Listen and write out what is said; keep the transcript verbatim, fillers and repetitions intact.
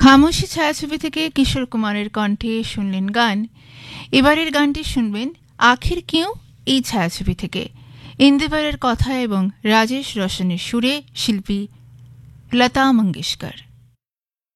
খামোশি ছায়াছবি থেকে কিশোর কুমারের কণ্ঠে শুনলেন গান। এবারের গানটি শুনবেন আখির কিউ এই ছায়াছবি থেকে। ইন্দিবরের কথা এবং রাজেশ রোশনের সুরে শিল্পী লতা মঙ্গেশকর।